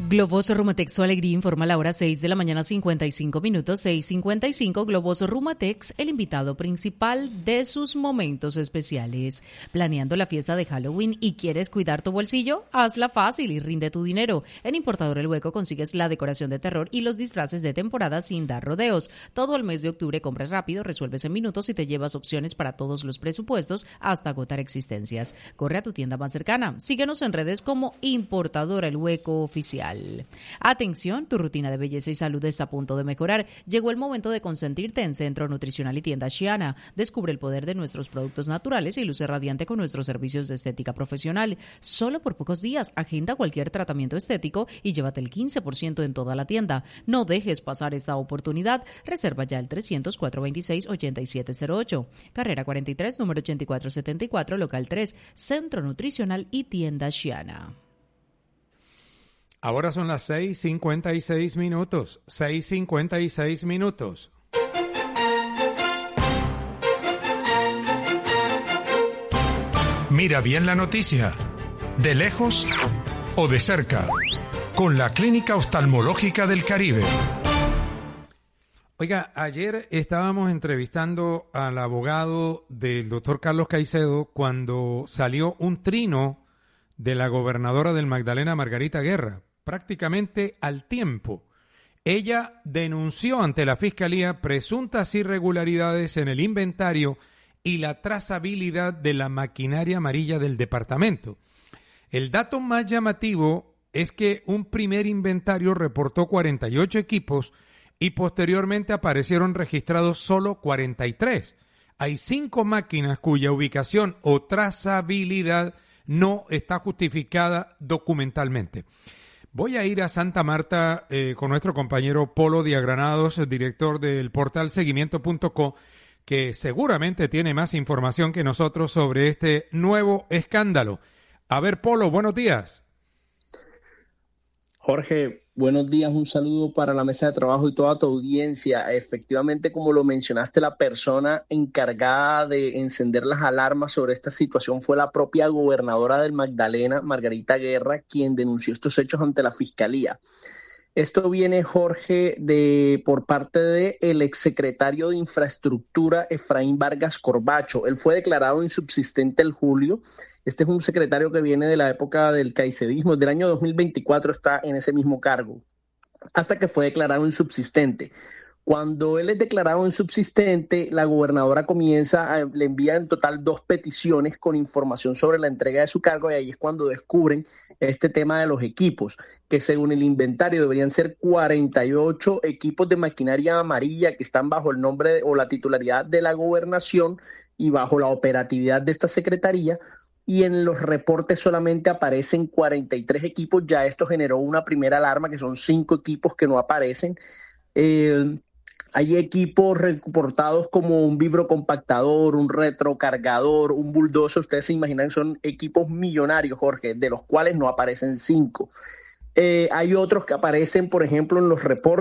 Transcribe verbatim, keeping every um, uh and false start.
Globoso Rumatex, su alegría, informa a la hora seis de la mañana, cincuenta y cinco minutos, seis cincuenta y cinco. Globoso Rumatex, el invitado principal de sus momentos especiales. ¿Planeando la fiesta de Halloween y quieres cuidar tu bolsillo? Hazla fácil y rinde tu dinero. En Importador El Hueco consigues la decoración de terror y los disfraces de temporada sin dar rodeos. Todo el mes de octubre compras rápido, resuelves en minutos y te llevas opciones para todos los presupuestos hasta agotar existencias. Corre a tu tienda más cercana. Síguenos en redes como Importador El Hueco Oficial. Atención, tu rutina de belleza y salud está a punto de mejorar. Llegó el momento de consentirte en Centro Nutricional y Tienda Xiana. Descubre el poder de nuestros productos naturales y luce radiante con nuestros servicios de estética profesional. Solo por pocos días, agenda cualquier tratamiento estético y llévate el quince por ciento en toda la tienda. No dejes pasar esta oportunidad. Reserva ya el trescientos, cuatrocientos veintiséis, ochenta y siete cero ocho. Carrera cuarenta y tres, número ochenta y cuatro setenta y cuatro, local tres, Centro Nutricional y Tienda Xiana. Ahora son las seis cincuenta y seis minutos, seis cincuenta y seis minutos. Mira bien la noticia, de lejos o de cerca, con la Clínica Oftalmológica del Caribe. Oiga, ayer estábamos entrevistando al abogado del doctor Carlos Caicedo cuando salió un trino de la gobernadora del Magdalena, Margarita Guerra, prácticamente al tiempo. Ella denunció ante la Fiscalía presuntas irregularidades en el inventario y la trazabilidad de la maquinaria amarilla del departamento. El dato más llamativo es que un primer inventario reportó cuarenta y ocho equipos y posteriormente aparecieron registrados solo cuarenta y tres. Hay cinco máquinas cuya ubicación o trazabilidad no está justificada documentalmente. Voy a ir a Santa Marta eh, con nuestro compañero Polo Diagranados, el director del portal seguimiento punto co, que seguramente tiene más información que nosotros sobre este nuevo escándalo. A ver, Polo, buenos días. Jorge, buenos días, un saludo para la mesa de trabajo y toda tu audiencia. Efectivamente, como lo mencionaste, la persona encargada de encender las alarmas sobre esta situación fue la propia gobernadora del Magdalena, Margarita Guerra, quien denunció estos hechos ante la Fiscalía. Esto viene, Jorge, de por parte del exsecretario de Infraestructura, Efraín Vargas Corbacho. Él fue declarado insubsistente el julio. Este es un secretario que viene de la época del caicedismo, del año dos mil veinticuatro está en ese mismo cargo, hasta que fue declarado insubsistente. Cuando él es declarado insubsistente, la gobernadora comienza, a, le envía en total dos peticiones con información sobre la entrega de su cargo, y ahí es cuando descubren este tema de los equipos, que según el inventario deberían ser cuarenta y ocho equipos de maquinaria amarilla que están bajo el nombre de, o la titularidad de la gobernación y bajo la operatividad de esta secretaría, y en los reportes solamente aparecen cuarenta y tres equipos. Ya esto generó una primera alarma, que son cinco equipos que no aparecen. Eh, Hay equipos reportados como un vibrocompactador, un retrocargador, un bulldozer. Ustedes se imaginan, son equipos millonarios, Jorge, de los cuales no aparecen cinco. Eh, hay otros que aparecen, por ejemplo, en los reportes